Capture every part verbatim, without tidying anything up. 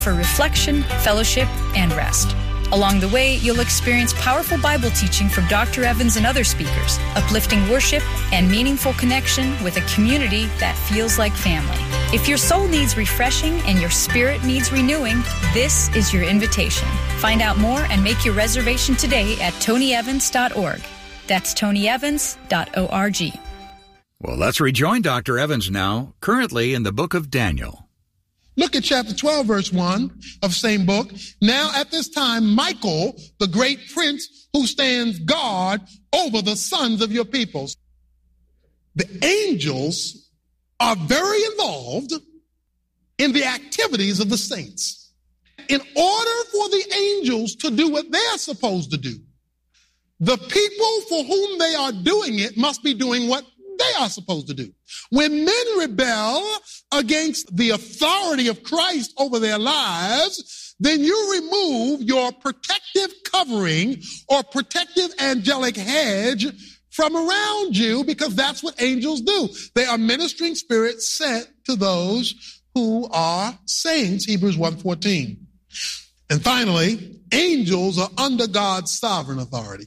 for reflection, fellowship, and rest. Along the way, you'll experience powerful Bible teaching from Doctor Evans and other speakers, uplifting worship, and meaningful connection with a community that feels like family. If your soul needs refreshing and your spirit needs renewing, this is your invitation. Find out more and make your reservation today at tony evans dot org. That's tony evans dot org. Well, let's rejoin Doctor Evans now, currently in the book of Daniel. Look at chapter twelve, verse one of same book. Now at this time, Michael, the great prince who stands guard over the sons of your peoples. The angels are very involved in the activities of the saints. In order for the angels to do what they're supposed to do, the people for whom they are doing it must be doing what they are supposed to do. When men rebel against the authority of Christ over their lives, then you remove your protective covering or protective angelic hedge from around you, because that's what angels do. They are ministering spirits sent to those who are saints, Hebrews one fourteen. And finally, angels are under God's sovereign authority.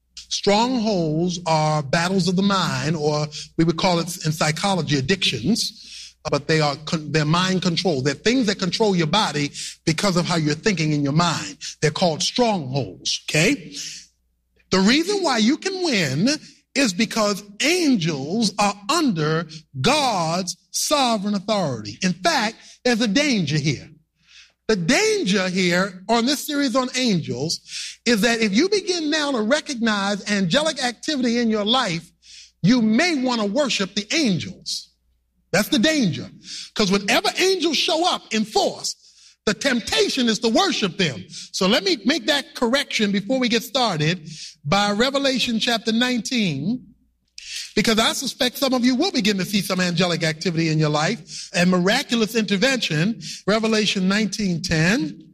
Strongholds are battles of the mind, or we would call it in psychology addictions, but they are they're mind control. They're things that control your body because of how you're thinking in your mind. They're called strongholds, okay? The reason why you can win is because angels are under God's sovereign authority. In fact, there's a danger here. The danger here on this series on angels is that if you begin now to recognize angelic activity in your life, you may want to worship the angels. That's the danger. Because whenever angels show up in force, the temptation is to worship them. So let me make that correction before we get started by Revelation chapter nineteen. Because I suspect some of you will begin to see some angelic activity in your life and miraculous intervention. Revelation nineteen ten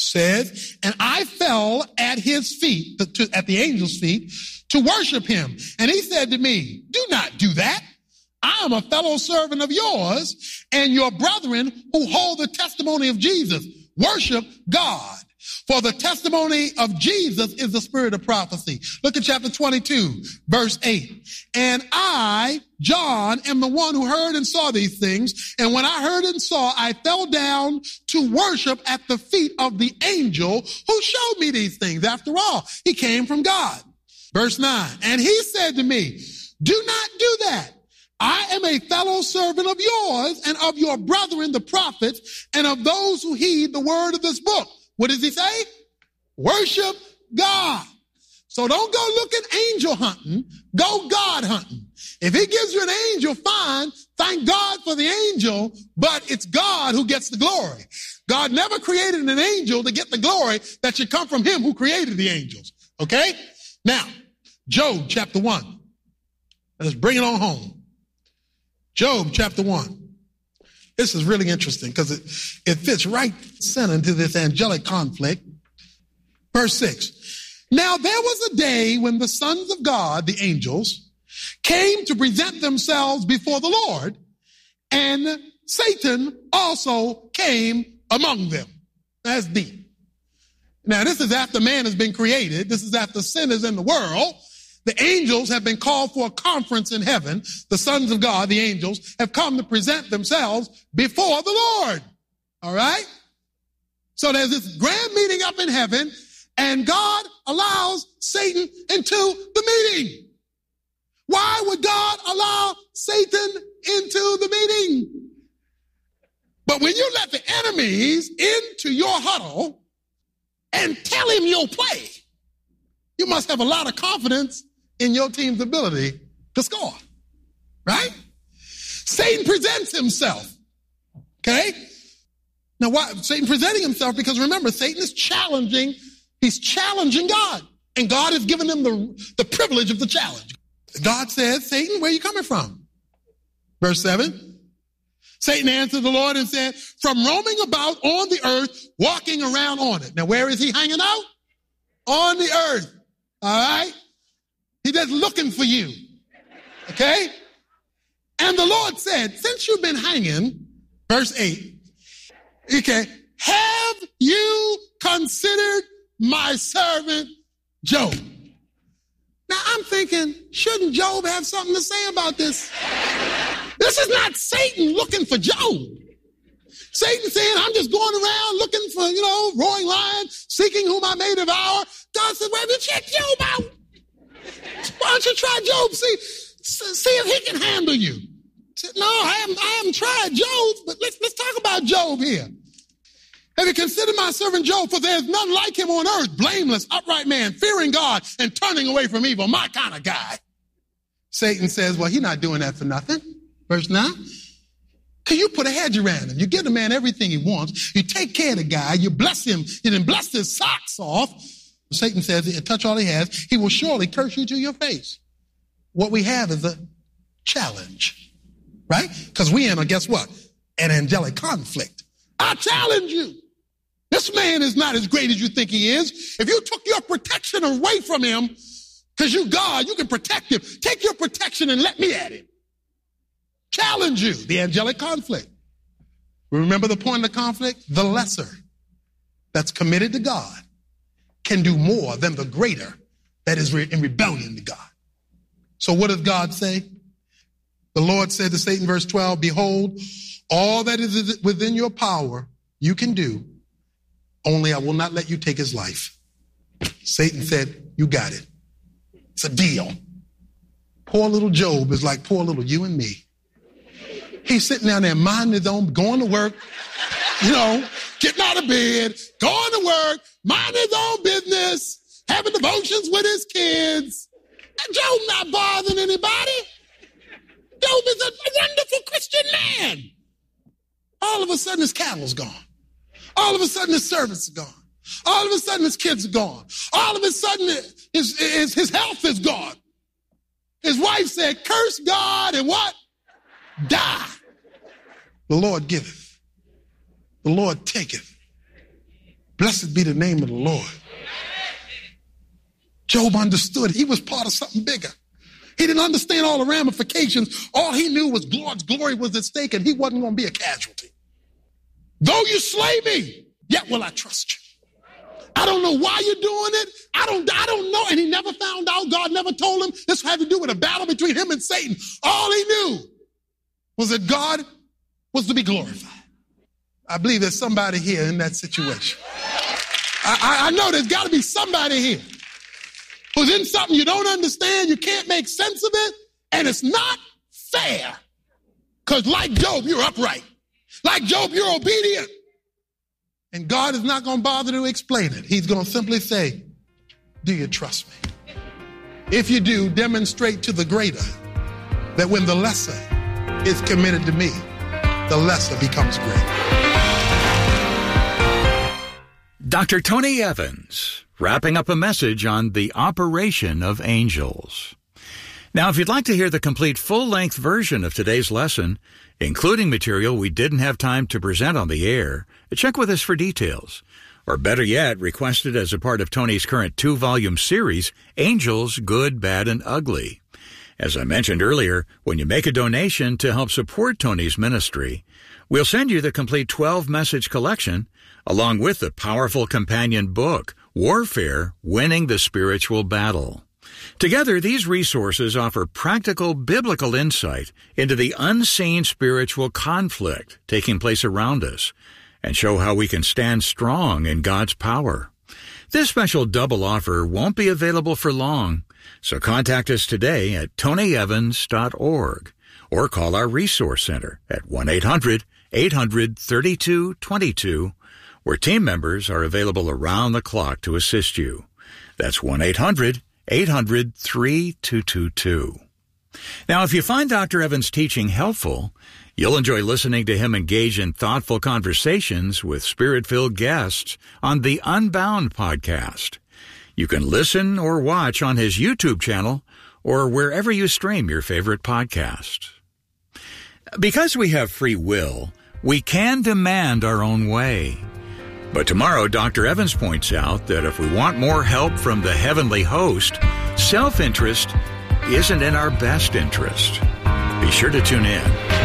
says, and I fell at his feet, to, at the angel's feet, to worship him. And he said to me, do not do that. I am a fellow servant of yours and your brethren who hold the testimony of Jesus. Worship God. For the testimony of Jesus is the spirit of prophecy. Look at chapter twenty-two, verse eight. And I, John, am the one who heard and saw these things. And when I heard and saw, I fell down to worship at the feet of the angel who showed me these things. After all, he came from God. Verse nine. And he said to me, do not do that. I am a fellow servant of yours and of your brethren, the prophets, and of those who heed the word of this book. What does he say? Worship God. So don't go looking angel hunting. Go God hunting. If he gives you an angel, fine. Thank God for the angel, but it's God who gets the glory. God never created an angel to get the glory. That should come from him who created the angels. Okay? Now, Job chapter one. Let's bring it on home. Job chapter one. This is really interesting because it, it fits right center into this angelic conflict. Verse six. Now there was a day when the sons of God, the angels, came to present themselves before the Lord, and Satan also came among them. That's deep. Now this is after man has been created. This is after sin is in the world. The angels have been called for a conference in heaven. The sons of God, the angels, have come to present themselves before the Lord. All right? So there's this grand meeting up in heaven, and God allows Satan into the meeting. Why would God allow Satan into the meeting? But when you let the enemies into your huddle and tell him you'll play, you must have a lot of confidence in your team's ability to score, right? Satan presents himself, okay? Now, why Satan presenting himself? Because remember, Satan is challenging, he's challenging God, and God has given him the, the privilege of the challenge. God says, Satan, where are you coming from? Verse seven, Satan answered the Lord and said, from roaming about on the earth, walking around on it. Now, where is he hanging out? On the earth, all right? He's just looking for you, okay? And the Lord said, since you've been hanging, verse eight, okay, have you considered my servant Job? Now I'm thinking, shouldn't Job have something to say about this? This is not Satan looking for Job. Satan saying, I'm just going around looking for, you know, roaring lion, seeking whom I may devour. God said, well, check Job out. Why don't you try Job? See, see if he can handle you. Said, no, I haven't, I haven't tried Job, but let's, let's talk about Job here. Have you considered my servant Job? For there is none like him on earth, blameless, upright man, fearing God and turning away from evil, my kind of guy. Satan says, well, he's not doing that for nothing. Verse nine. Because you put a hedge around him. You give the man everything he wants. You take care of the guy. You bless him. You then bless his socks off. Satan says, you touch all he has. He will surely curse you to your face. What we have is a challenge, right? Because we in a, guess what? An angelic conflict. I challenge you. This man is not as great as you think he is. If you took your protection away from him, because you God, you can protect him. Take your protection and let me at him. Challenge you, the angelic conflict. Remember the point of the conflict? The lesser that's committed to God can do more than the greater that is in rebellion to God. So what does God say? The Lord said to Satan, verse twelve, behold, all that is within your power you can do, only I will not let you take his life. Satan said, you got it. It's a deal. Poor little Job is like poor little you and me. He's sitting down there minding his own, going to work, you know, getting out of bed, going to work, minding his own business, having devotions with his kids. And Job not bothering anybody. Job is a wonderful Christian man. All of a sudden his cattle's gone. All of a sudden his servants are gone. All of a sudden his kids are gone. All of a sudden his, his, his health is gone. His wife said, curse God and what? Die. The Lord giveth. The Lord taketh. Blessed be the name of the Lord. Job understood he was part of something bigger. He didn't understand all the ramifications. All he knew was God's glory was at stake and he wasn't going to be a casualty. Though you slay me, yet will I trust you. I don't know why you're doing it. I don't, I don't know. And he never found out. God never told him. This had to do with a battle between him and Satan. All he knew was that God was to be glorified. I believe there's somebody here in that situation. I, I, I know there's got to be somebody here who's in something you don't understand, you can't make sense of it, and it's not fair. Because like Job, you're upright. Like Job, you're obedient. And God is not going to bother to explain it. He's going to simply say, do you trust me? If you do, demonstrate to the greater that when the lesser is committed to me, the lesser becomes great. Doctor Tony Evans, wrapping up a message on the operation of angels. Now, if you'd like to hear the complete full-length version of today's lesson, including material we didn't have time to present on the air, check with us for details. Or better yet, request it as a part of Tony's current two-volume series, Angels, Good, Bad, and Ugly. As I mentioned earlier, when you make a donation to help support Tony's ministry, we'll send you the complete twelve-message collection, along with the powerful companion book, Warfare, Winning the Spiritual Battle. Together, these resources offer practical biblical insight into the unseen spiritual conflict taking place around us and show how we can stand strong in God's power. This special double offer won't be available for long, so contact us today at tony evans dot org or call our Resource Center at one eight hundred eight hundred thirty-two twenty-two, where team members are available around the clock to assist you. That's one eight hundred eight hundred three two two two. Now, if you find Doctor Evans' teaching helpful, you'll enjoy listening to him engage in thoughtful conversations with Spirit-filled guests on the Unbound podcast. You can listen or watch on his YouTube channel or wherever you stream your favorite podcast. Because we have free will, we can demand our own way. But tomorrow, Doctor Evans points out that if we want more help from the heavenly host, self-interest isn't in our best interest. Be sure to tune in.